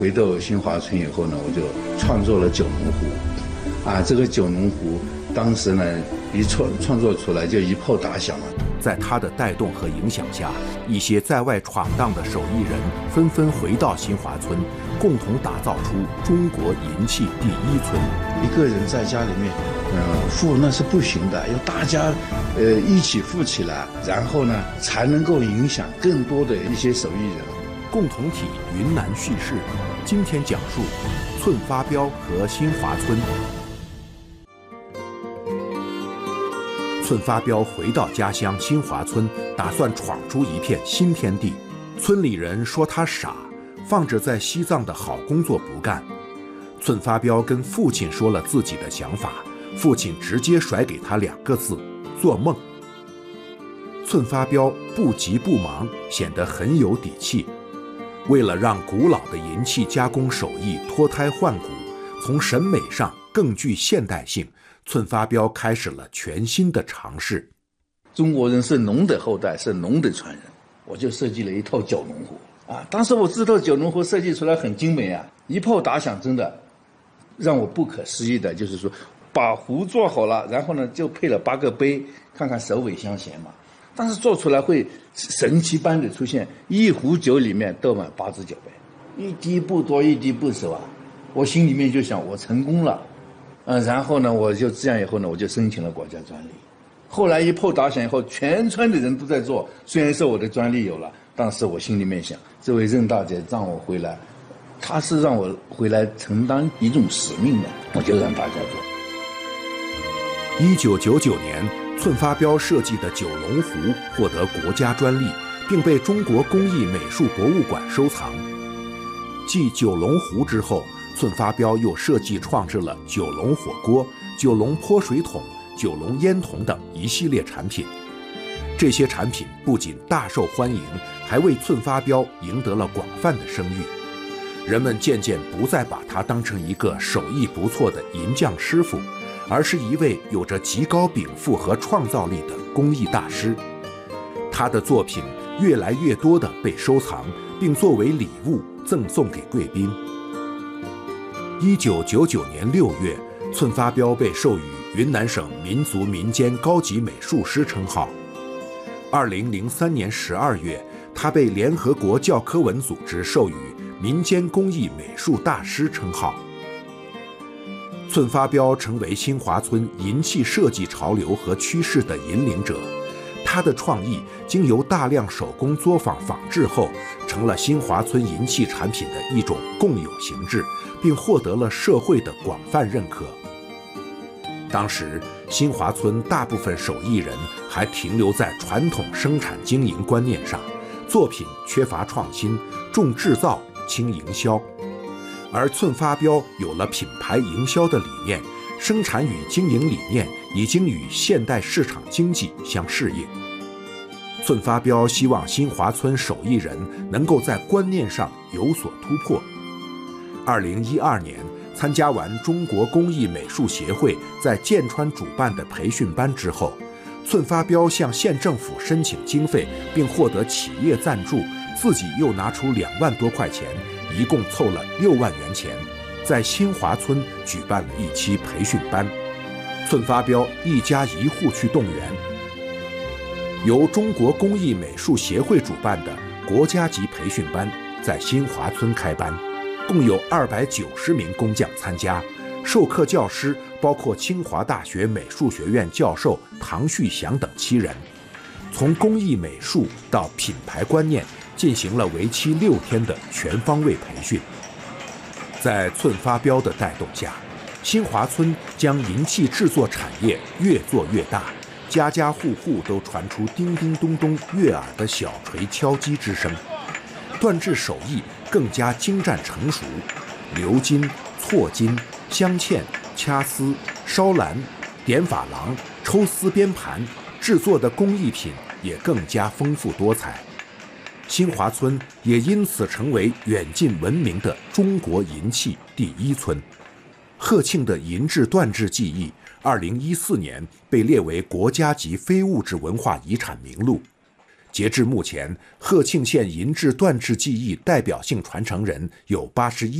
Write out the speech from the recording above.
回到新华村以后呢，我就创作了九龙湖，这个九龙湖当时呢一创作出来就一炮打响了。 在他的带动和影响下，一些在外闯荡的手艺人纷纷回到新华村，共同打造出中国银器第一村。 一个人在家里面，富那是不行的，要大家一起富起来，然后呢才能够影响更多的一些手艺人。 共同体云南叙事，今天讲述寸发镖和新华村。寸发镖回到家乡新华村，打算闯出一片新天地。村里人说他傻，放着在西藏的好工作不干。寸发镖跟父亲说了自己的想法，父亲直接甩给他2个字：做梦。寸发镖不急不忙，显得很有底气。为了让古老的银器加工手艺脱胎换骨，从审美上更具现代性，寸发镖开始了全新的尝试。 中国人是龙的后代，是龙的传人，我就设计了一套九龙湖当时我这套九龙湖设计出来很精美一炮打响，真的让我不可思议的，就是说把壶做好了，然后呢就配了8个杯，看看首尾相衔嘛。但是做出来会神奇般的出现，一壶酒里面倒满8支酒杯，一滴不多一滴不少我心里面就想我成功了，然后呢我就这样以后呢我就申请了国家专利。后来一炮打响以后，全村的人都在做，虽然说我的专利有了，但是我心里面想，这位任大姐让我回来，她是让我回来承担一种使命的，我就让大家做。 1999年，寸发镖设计的九龙湖获得国家专利，并被中国工艺美术博物馆收藏。继九龙湖之后，寸发镖又设计创制了九龙火锅、九龙泼水桶、九龙烟筒等一系列产品。这些产品不仅大受欢迎，还为寸发镖赢得了广泛的声誉。人们渐渐不再把它当成一个手艺不错的银匠师傅，而是一位有着极高禀赋和创造力的工艺大师。他的作品越来越多地被收藏，并作为礼物赠送给贵宾。1999年6月，寸发镖被授予云南省民族民间高级美术师称号。2003年12月，他被联合国教科文组织授予民间工艺美术大师称号。寸发镖成为新华村银器设计潮流和趋势的引领者，他的创意经由大量手工作坊仿制后，成了新华村银器产品的一种共有形制，并获得了社会的广泛认可。当时，新华村大部分手艺人还停留在传统生产经营观念上，作品缺乏创新，重制造轻营销。而寸发镖有了品牌营销的理念，生产与经营理念已经与现代市场经济相适应。寸发镖希望新华村手艺人能够在观念上有所突破。2012年，参加完中国工艺美术协会在剑川主办的培训班之后，寸发镖向县政府申请经费，并获得企业赞助，自己又拿出2万多块钱，一共凑了6万元钱，在新华村举办了一期培训班。寸发镖一家一户去动员，由中国工艺美术协会主办的国家级培训班在新华村开班，共有290名工匠参加，授课教师包括清华大学美术学院教授唐旭祥等7人，从工艺美术到品牌观念进行了为期6天的全方位培训。在寸发镖的带动下，新华村将银器制作产业越做越大，家家户户都传出叮叮咚咚悦耳的小锤敲击之声，锻制手艺更加精湛成熟，鎏金、错金、镶嵌、掐丝、烧蓝、点珐琅、抽丝编盘制作的工艺品也更加丰富多彩。新华村也因此成为远近闻名的中国银器第一村。贺庆的银制锻制技艺2014年被列为国家级非物质文化遗产名录。 截至目前，贺庆县银制锻制技艺代表性传承人有81